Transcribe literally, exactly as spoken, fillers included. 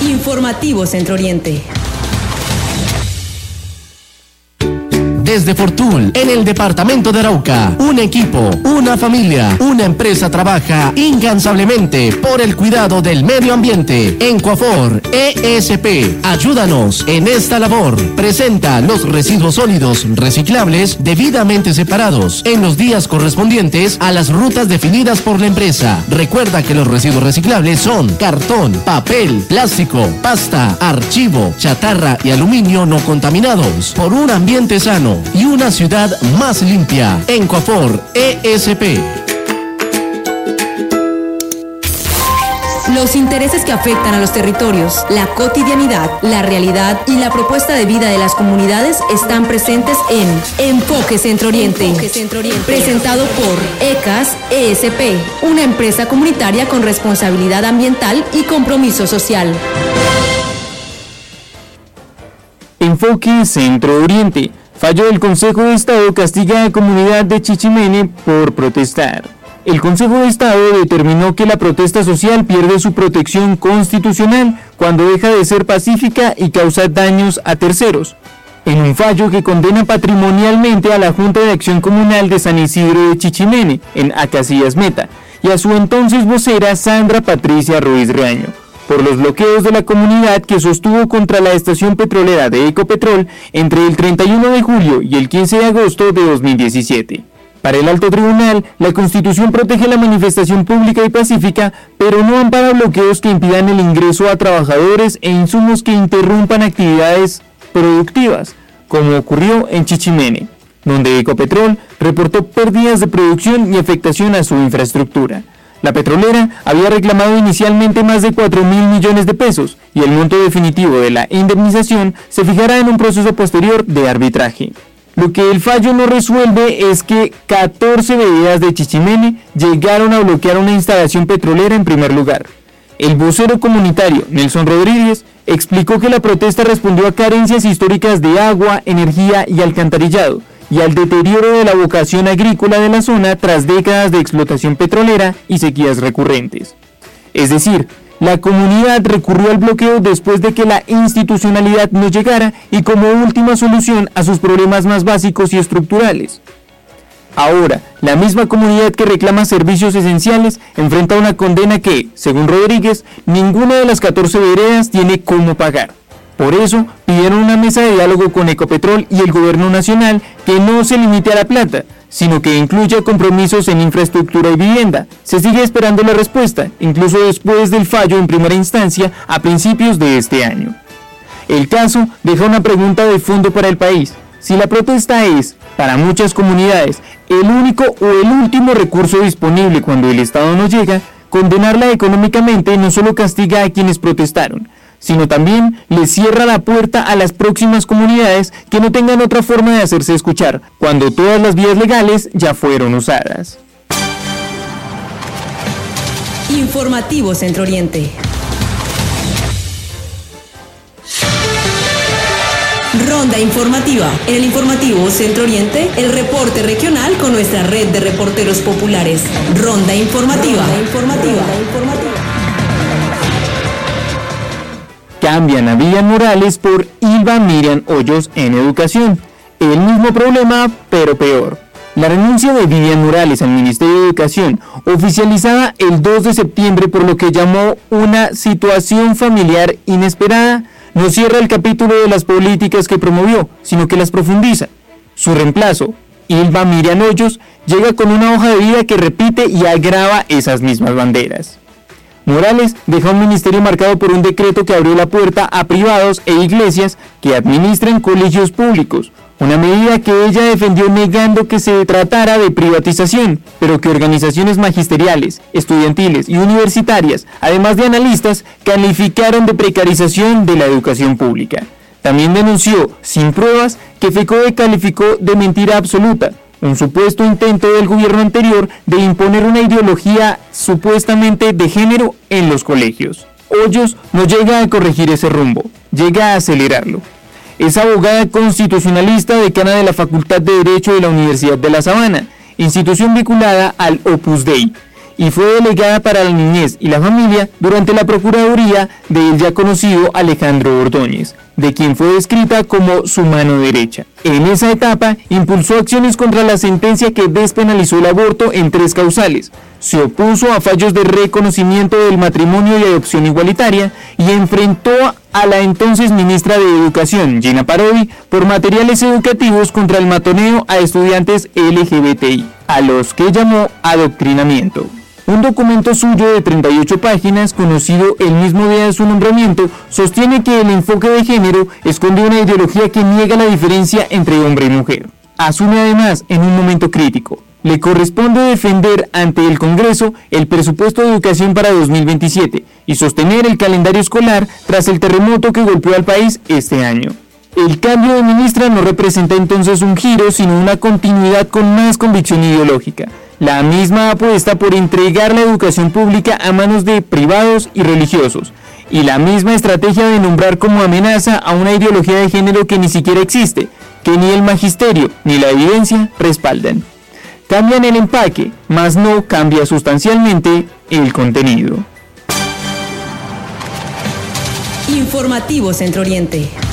Informativo Centro Oriente. Desde Fortul, en el departamento de Arauca, un equipo, una familia, una empresa trabaja incansablemente por el cuidado del medio ambiente. Encuafor E S P, ayúdanos en esta labor. Presenta los residuos sólidos reciclables debidamente separados en los días correspondientes a las rutas definidas por la empresa. Recuerda que los residuos reciclables son cartón, papel, plástico, pasta, archivo, chatarra y aluminio no contaminados, por un ambiente sano y una ciudad más limpia. Encuafor E S P. Los intereses que afectan a los territorios, la cotidianidad, la realidad y la propuesta de vida de las comunidades están presentes en Enfoque Centro Oriente, Enfoque Centro Oriente. Presentado por ECAS E S P, una empresa comunitaria con responsabilidad ambiental y compromiso social. Enfoque Centro Oriente. Fallo del Consejo de Estado castiga a la comunidad de Chichimene por protestar. El Consejo de Estado determinó que la protesta social pierde su protección constitucional cuando deja de ser pacífica y causa daños a terceros, en un fallo que condena patrimonialmente a la Junta de Acción Comunal de San Isidro de Chichimene, en Acacias Meta, y a su entonces vocera Sandra Patricia Ruiz Reaño, por los bloqueos de la comunidad que sostuvo contra la estación petrolera de Ecopetrol entre el treinta y uno de julio y el quince de agosto de dos mil diecisiete. Para el Alto Tribunal, la Constitución protege la manifestación pública y pacífica, pero no ampara bloqueos que impidan el ingreso a trabajadores e insumos que interrumpan actividades productivas, como ocurrió en Chichimene, donde Ecopetrol reportó pérdidas de producción y afectación a su infraestructura. La petrolera había reclamado inicialmente más de cuatro mil millones de pesos y el monto definitivo de la indemnización se fijará en un proceso posterior de arbitraje. Lo que el fallo no resuelve es que catorce veredas de Chichimene llegaron a bloquear una instalación petrolera en primer lugar. El vocero comunitario, Nelson Rodríguez, explicó que la protesta respondió a carencias históricas de agua, energía y alcantarillado, y al deterioro de la vocación agrícola de la zona tras décadas de explotación petrolera y sequías recurrentes. Es decir, la comunidad recurrió al bloqueo después de que la institucionalidad no llegara y como última solución a sus problemas más básicos y estructurales. Ahora, la misma comunidad que reclama servicios esenciales enfrenta una condena que, según Rodríguez, ninguna de las catorce veredas tiene cómo pagar. Por eso, pidieron una mesa de diálogo con Ecopetrol y el gobierno nacional que no se limite a la plata, sino que incluya compromisos en infraestructura y vivienda. Se sigue esperando la respuesta, incluso después del fallo en primera instancia a principios de este año. El caso deja una pregunta de fondo para el país. Si la protesta es, para muchas comunidades, el único o el último recurso disponible cuando el Estado no llega, condenarla económicamente no solo castiga a quienes protestaron, sino también le cierra la puerta a las próximas comunidades que no tengan otra forma de hacerse escuchar, cuando todas las vías legales ya fueron usadas. Informativo Centro Oriente. Ronda informativa. En el Informativo Centro Oriente, el reporte regional con nuestra red de reporteros populares. Ronda informativa. Ronda informativa. Ronda informativa. Cambian a Vivian Morales por Ilva Miriam Hoyos en educación. El mismo problema, pero peor. La renuncia de Vivian Morales al Ministerio de Educación, oficializada el dos de septiembre por lo que llamó una situación familiar inesperada, no cierra el capítulo de las políticas que promovió, sino que las profundiza. Su reemplazo, Ilva Miriam Hoyos, llega con una hoja de vida que repite y agrava esas mismas banderas. Morales deja un ministerio marcado por un decreto que abrió la puerta a privados e iglesias que administren colegios públicos, una medida que ella defendió negando que se tratara de privatización, pero que organizaciones magisteriales, estudiantiles y universitarias, además de analistas, calificaron de precarización de la educación pública. También denunció, sin pruebas, que FECODE calificó de mentira absoluta, un supuesto intento del gobierno anterior de imponer una ideología supuestamente de género en los colegios. Hoyos no llega a corregir ese rumbo, llega a acelerarlo. Es abogada constitucionalista, decana de la Facultad de Derecho de la Universidad de La Sabana, institución vinculada al Opus Dei, y fue delegada para la niñez y la familia durante la procuraduría del ya conocido Alejandro Ordóñez, de quien fue descrita como su mano derecha. En esa etapa, impulsó acciones contra la sentencia que despenalizó el aborto en tres causales, se opuso a fallos de reconocimiento del matrimonio y adopción igualitaria y enfrentó a la entonces ministra de Educación, Gina Parodi, por materiales educativos contra el matoneo a estudiantes L G B T I, a los que llamó adoctrinamiento. Un documento suyo de treinta y ocho páginas, conocido el mismo día de su nombramiento, sostiene que el enfoque de género esconde una ideología que niega la diferencia entre hombre y mujer. Asume además, en un momento crítico, le corresponde defender ante el Congreso el presupuesto de educación para dos mil veintisiete y sostener el calendario escolar tras el terremoto que golpeó al país este año. El cambio de ministra no representa entonces un giro, sino una continuidad con más convicción ideológica. La misma apuesta por entregar la educación pública a manos de privados y religiosos, y la misma estrategia de nombrar como amenaza a una ideología de género que ni siquiera existe, que ni el magisterio ni la evidencia respaldan. Cambian el empaque, mas no cambia sustancialmente el contenido. Informativo Centro Oriente.